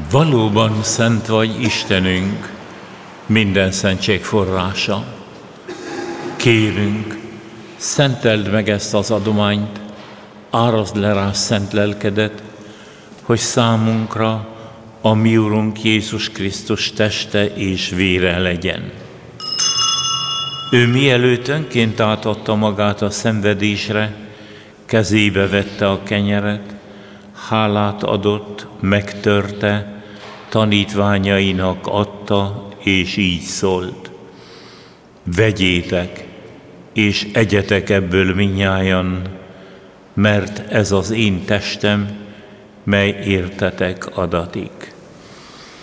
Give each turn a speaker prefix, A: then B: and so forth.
A: Valóban szent vagy, Istenünk, minden szentség forrása. Kérünk, szenteld meg ezt az adományt, árazd le rá szent lelkedet, hogy számunkra a mi Urunk Jézus Krisztus teste és vére legyen. Ő mielőtt önként átadta magát a szenvedésre, kezébe vette a kenyeret, hálát adott, megtörte, tanítványainak adta, és így szólt: vegyétek, és egyetek ebből mindnyájan, mert ez az én testem, mely értetek adatik.